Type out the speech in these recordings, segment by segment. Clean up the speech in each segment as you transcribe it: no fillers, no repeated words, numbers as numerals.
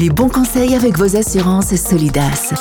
Les bons conseils avec vos assurances Solidas.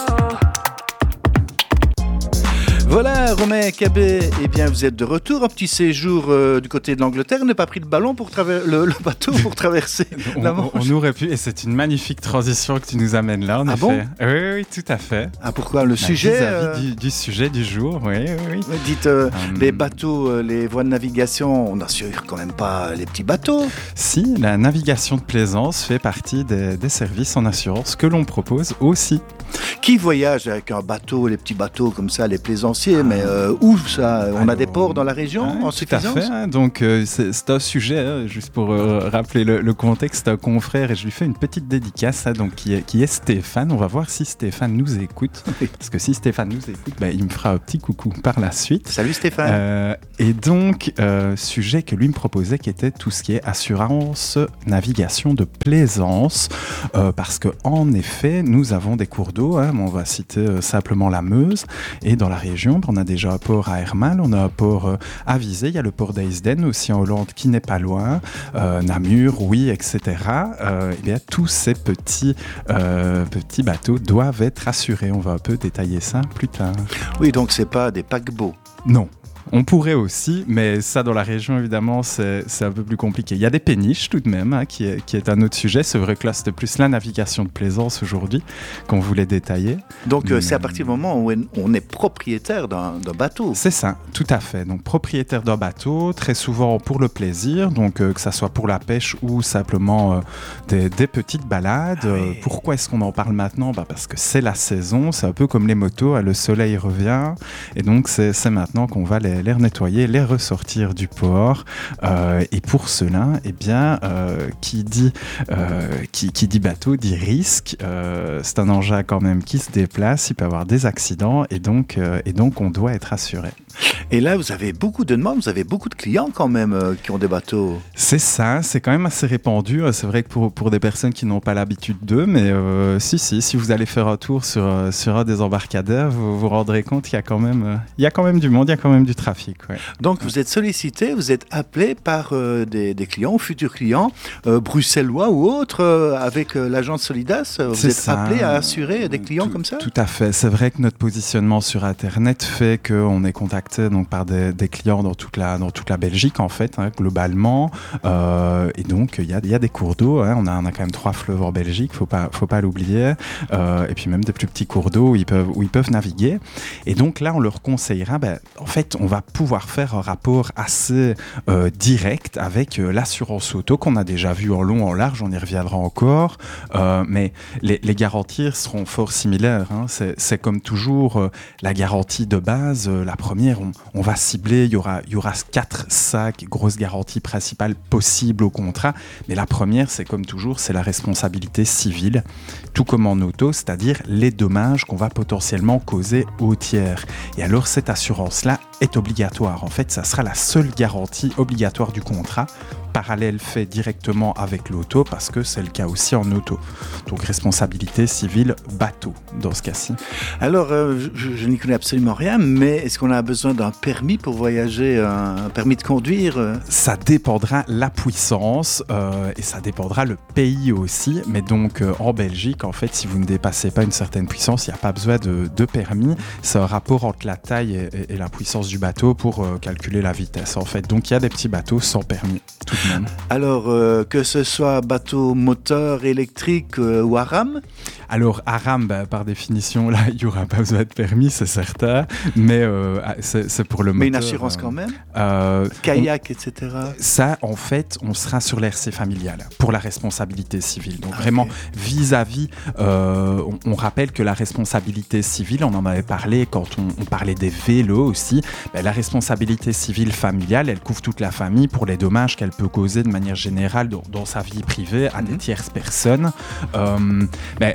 Voilà, Romain Cabet, eh bien vous êtes de retour. Un petit séjour du côté de l'Angleterre. On n'a pas pris le bateau pour traverser la Manche. On aurait pu, et c'est une magnifique transition que tu nous amènes là, en effet. Bon Oui, tout à fait. Ah, pourquoi le sujet du sujet du jour, oui. Dites, les bateaux, les voies de navigation, on n'assure quand même pas les petits bateaux. Si, la navigation de plaisance fait partie des services en assurance que l'on propose aussi. Qui voyage avec un bateau, les petits bateaux comme ça, les plaisanciers, mais où ça? On a des ports dans la région en suffisance? Tout à fait, donc c'est un sujet, juste pour rappeler le contexte, un confrère, et je lui fais une petite dédicace, donc, qui est Stéphane. On va voir si Stéphane nous écoute, parce que si Stéphane nous écoute, il me fera un petit coucou par la suite. Salut Stéphane. Et donc, sujet que lui me proposait, qui était tout ce qui est assurance, navigation de plaisance, parce qu'en effet, nous avons des cours d'eau, on va citer simplement la Meuse, et dans la région, on a déjà un port à Hermal, on a un port à Visé, il y a le port d'Eisden aussi en Hollande qui n'est pas loin, Namur, oui, etc. Et bien, tous ces petits bateaux doivent être assurés. On va un peu détailler ça plus tard. Oui, donc c'est pas des paquebots. Non. On pourrait aussi, mais ça dans la région évidemment c'est un peu plus compliqué. Il y a des péniches tout de même, qui est un autre sujet. C'est vrai que là c'était plus la navigation de plaisance aujourd'hui qu'on voulait détailler. Donc c'est à partir du moment où on est propriétaire d'un bateau. C'est ça, tout à fait. Donc propriétaire d'un bateau, très souvent pour le plaisir, donc que ça soit pour la pêche ou simplement des petites balades. Oui. Pourquoi est-ce qu'on en parle maintenant? Parce que c'est la saison, c'est un peu comme les motos, le soleil revient et donc c'est maintenant qu'on va les nettoyer, les ressortir du port. Et pour cela, qui dit bateau dit risque. C'est un engin quand même qui se déplace, il peut y avoir des accidents et donc on doit être assuré. Et là, vous avez beaucoup de demandes, vous avez beaucoup de clients quand même qui ont des bateaux. C'est ça, c'est quand même assez répandu. C'est vrai que pour des personnes qui n'ont pas l'habitude d'eux, mais si vous allez faire un tour sur un des embarcadères, vous vous rendrez compte qu'il y a quand même du monde, il y a quand même du trafic. Ouais. Donc vous êtes sollicité, vous êtes appelé par des clients, futurs clients, bruxellois ou autres, avec l'agence Solidas. Vous êtes appelé à assurer des clients comme ça? Tout à fait. C'est vrai que notre positionnement sur Internet fait qu'on est contacté donc par des clients dans toute la Belgique en fait, globalement. Et donc il y a des cours d'eau. On a quand même 3 fleuves en Belgique, faut pas l'oublier. Et puis même des plus petits cours d'eau où ils peuvent naviguer. Et donc là on leur conseillera, en fait on va pouvoir faire un rapport assez direct avec l'assurance auto qu'on a déjà vu en long, en large, on y reviendra encore, mais les garanties seront fort similaires. C'est comme toujours la garantie de base, la première, on va cibler, il y aura 4-5 grosses garanties principales possibles au contrat, mais la première, c'est comme toujours, c'est la responsabilité civile, tout comme en auto, c'est-à-dire les dommages qu'on va potentiellement causer aux tiers. Et alors cette assurance-là est obligatoire. En fait, ça sera la seule garantie obligatoire du contrat, parallèle fait directement avec l'auto, parce que c'est le cas aussi en auto. Donc responsabilité civile bateau, dans ce cas-ci. Alors, je n'y connais absolument rien, mais est-ce qu'on a besoin d'un permis pour voyager, un permis de conduire? Ça dépendra la puissance, et ça dépendra le pays aussi, mais donc en Belgique, en fait, si vous ne dépassez pas une certaine puissance, il n'y a pas besoin de permis. C'est un rapport entre la taille et la puissance du bateau pour calculer la vitesse, en fait. Donc il y a des petits bateaux sans permis, tout de même. Alors, que ce soit bateau moteur, électrique ou à rame? Alors, à rame, par définition, là, il n'y aura pas besoin de permis, c'est certain, mais c'est pour le moteur. Mais une assurance quand même? Kayak, etc. Ça, en fait, on sera sur l'RC familial pour la responsabilité civile. Donc, vraiment, vis-à-vis, on rappelle que la responsabilité civile, on en avait parlé quand on parlait des vélos aussi, la responsabilité civile familiale, elle couvre toute la famille pour les dommages qu'elle peut causer de manière générale dans sa vie privée à des tierces personnes.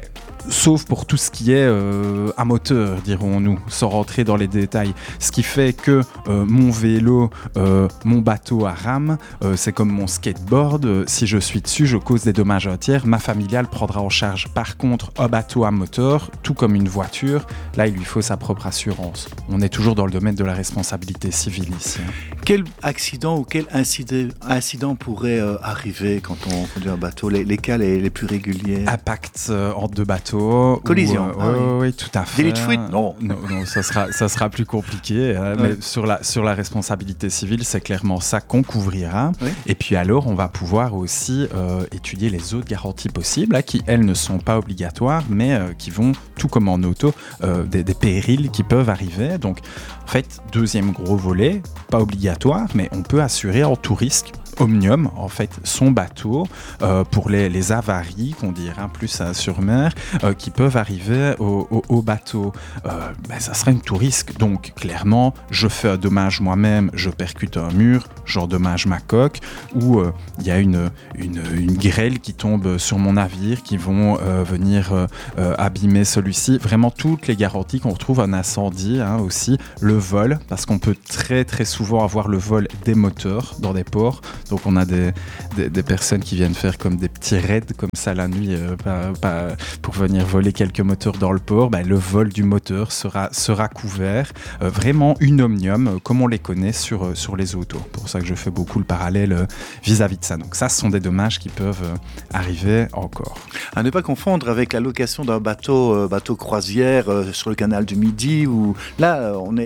sauf pour tout ce qui est à moteur, dirons-nous, sans rentrer dans les détails. Ce qui fait que mon vélo, mon bateau à rame, c'est comme mon skateboard. Si je suis dessus, je cause des dommages à un tiers. Ma familiale prendra en charge. Par contre, un bateau à moteur, tout comme une voiture, là, il lui faut sa propre assurance. On est toujours dans le domaine de la responsabilité civile ici. Quel accident ou quel incident pourrait arriver quand on conduit un bateau? Les cas les plus réguliers? Impact entre deux bateaux. Collision. Oui, tout à fait. Délit de fuite? Non, ça sera plus compliqué. Mais sur la responsabilité civile, c'est clairement ça qu'on couvrira. Oui. Et puis alors, on va pouvoir aussi étudier les autres garanties possibles, qui, elles, ne sont pas obligatoires, mais qui vont, tout comme en auto, des périls qui peuvent arriver. Donc, en fait, deuxième gros volet, pas obligatoire, mais on peut assurer en tout risque Omnium, en fait, son bateau pour les avaries, qu'on dirait plus sur mer, qui peuvent arriver au bateau. Ça serait un tout risque. Donc, clairement, je fais un dommage moi-même, je percute un mur, j'endommage ma coque, ou il y a une grêle qui tombe sur mon navire, qui vont venir abîmer celui-ci. Vraiment, toutes les garanties qu'on retrouve en incendie, aussi. Le vol, parce qu'on peut très, très souvent avoir le vol des moteurs dans des ports. Donc on a des personnes qui viennent faire comme des petits raids comme ça la nuit pour venir voler quelques moteurs dans le port. Le vol du moteur sera couvert. Vraiment une Omnium comme on les connaît sur les autos. C'est pour ça que je fais beaucoup le parallèle vis-à-vis de ça. Donc ça, ce sont des dommages qui peuvent arriver encore. À ne pas confondre avec la location d'un bateau croisière sur le canal du Midi, où là on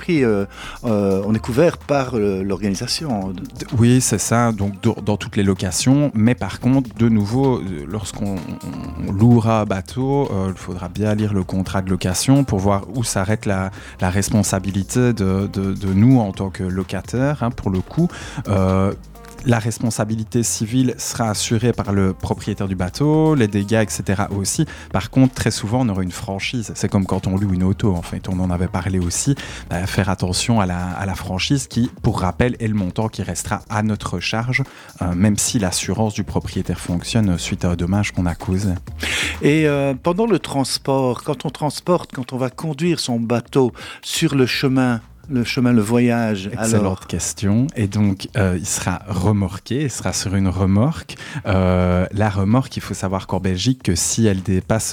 est couvert par l'organisation. Oui, c'est ça. Donc dans toutes les locations, mais par contre, de nouveau, lorsqu'on louera un bateau, il faudra bien lire le contrat de location pour voir où s'arrête la responsabilité de nous en tant que locataires, pour le coup. La responsabilité civile sera assurée par le propriétaire du bateau, les dégâts, etc. aussi. Par contre, très souvent, on aura une franchise. C'est comme quand on loue une auto, en fait. On en avait parlé aussi. Faire attention à la franchise qui, pour rappel, est le montant qui restera à notre charge, même si l'assurance du propriétaire fonctionne suite à un dommage qu'on a causé. Et pendant le transport, quand on va conduire son bateau sur le chemin, le voyage. Excellente question. Et donc, il sera remorqué, il sera sur une remorque. La remorque, il faut savoir qu'en Belgique, que si elle dépasse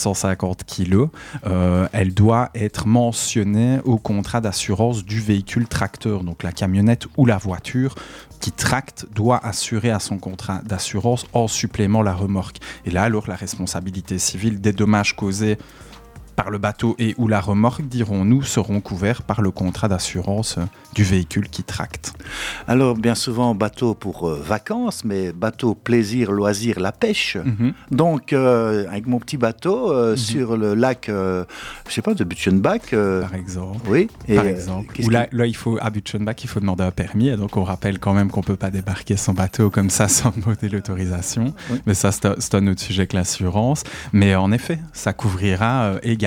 750 kilos, elle doit être mentionnée au contrat d'assurance du véhicule tracteur, donc la camionnette ou la voiture qui tracte doit assurer à son contrat d'assurance en supplément la remorque. Et là, alors, la responsabilité civile des dommages causés par le bateau et ou la remorque, dirons-nous, seront couverts par le contrat d'assurance du véhicule qui tracte. Alors, bien souvent, bateau pour vacances, mais bateau plaisir, loisir, la pêche. Mm-hmm. Donc, avec mon petit bateau sur le lac, je sais pas, de Butchenbach. Par exemple. Oui. Par exemple. Où là, à Butchenbach, il faut demander un permis. Et donc, on rappelle quand même qu'on peut pas débarquer son bateau comme ça sans demander l'autorisation. Oui. Mais ça, c'est un autre sujet que l'assurance. Mais en effet, ça couvrira également.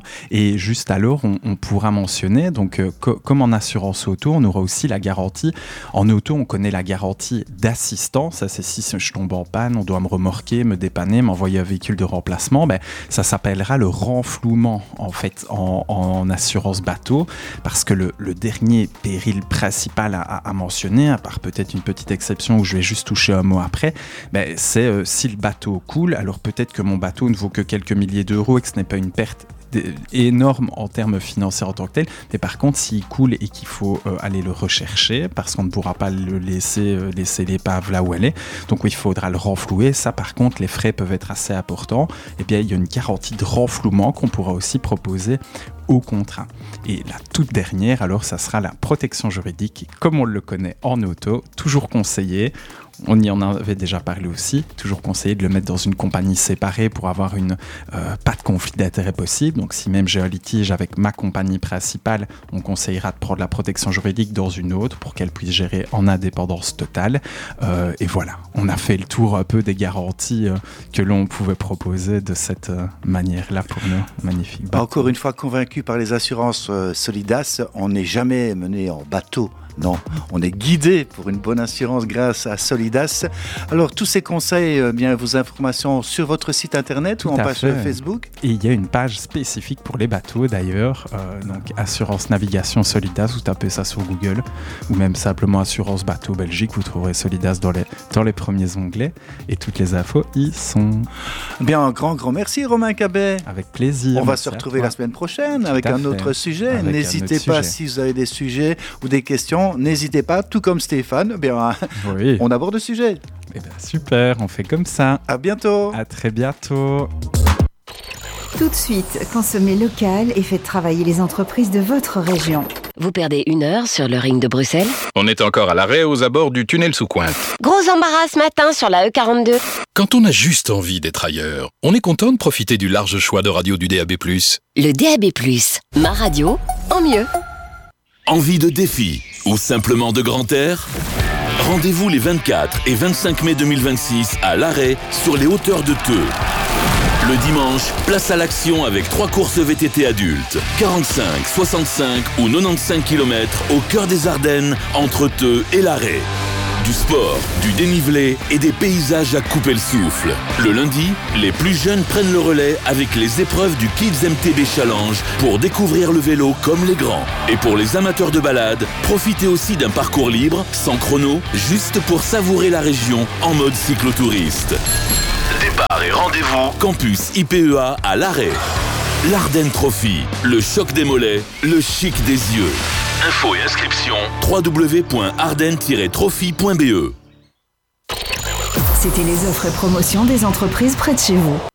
Et juste alors, on pourra mentionner, donc comme en assurance auto, on aura aussi la garantie. En auto, on connaît la garantie d'assistance. Ça, c'est si je tombe en panne, on doit me remorquer, me dépanner, m'envoyer un véhicule de remplacement. Ça s'appellera le renflouement, en fait, en assurance bateau, parce que le dernier péril principal à mentionner, à part peut-être une petite exception où je vais juste toucher un mot après, c'est si le bateau coule, alors peut-être que mon bateau ne vaut que quelques milliers d'euros et que ce n'est pas une perte énorme en termes financiers en tant que tel, mais par contre s'il coule et qu'il faut aller le rechercher parce qu'on ne pourra pas le laisser l'épave là où elle est, donc il faudra le renflouer. Ça par contre les frais peuvent être assez importants. Et bien il y a une garantie de renflouement qu'on pourra aussi proposer au contrat. Et la toute dernière, alors ça sera la protection juridique, comme on le connaît en auto, toujours conseillé. On y en avait déjà parlé aussi, toujours conseillé de le mettre dans une compagnie séparée pour avoir pas de conflit d'intérêt possible. Donc si même j'ai un litige avec ma compagnie principale, on conseillera de prendre la protection juridique dans une autre pour qu'elle puisse gérer en indépendance totale. Et voilà, on a fait le tour un peu des garanties que l'on pouvait proposer de cette manière-là pour nous. Magnifique. Encore une fois, convaincu par les assurances Solidas, on n'est jamais mené en bateau Non, on est guidé pour une bonne assurance grâce à Solidas. Alors, tous ces conseils, bien vos informations sur votre site internet ou en page Facebook. Et il y a une page spécifique pour les bateaux d'ailleurs, donc Assurance Navigation Solidas, vous tapez ça sur Google, ou même simplement Assurance Bateau Belgique, vous trouverez Solidas dans les premiers onglets, et toutes les infos y sont. Bien, un grand merci Romain Cabet. Avec plaisir. On va se retrouver la semaine prochaine avec un autre sujet. N'hésitez pas, si vous avez des sujets ou des questions, n'hésitez pas, tout comme Stéphane, bien, oui. On aborde le sujet. Eh bien, super, on fait comme ça. À bientôt. À très bientôt. Tout de suite, consommez local et faites travailler les entreprises de votre région. Vous perdez 1 heure sur le ring de Bruxelles. On est encore à l'arrêt aux abords du tunnel sous Cointe. Gros embarras ce matin sur la E42. Quand on a juste envie d'être ailleurs, on est content de profiter du large choix de radio du DAB+. Le DAB+, ma radio, en mieux. Envie de défi ou simplement de grand air ? Rendez-vous les 24 et 25 mai 2026 à l'Arrêt sur les hauteurs de Theux. Le dimanche, place à l'action avec 3 courses VTT adultes, 45, 65 ou 95 km au cœur des Ardennes, entre Theux et l'Arrêt. Du sport, du dénivelé et des paysages à couper le souffle. Le lundi, les plus jeunes prennent le relais avec les épreuves du Kids MTB Challenge pour découvrir le vélo comme les grands. Et pour les amateurs de balade, profitez aussi d'un parcours libre, sans chrono, juste pour savourer la région en mode cyclotouriste. Départ et rendez-vous Campus IPEA à l'Arrêt. L'Ardenne Trophy, le choc des mollets, le chic des yeux. Infos et inscriptions www.ardennes-trophy.be. C'était les offres et promotions des entreprises près de chez vous.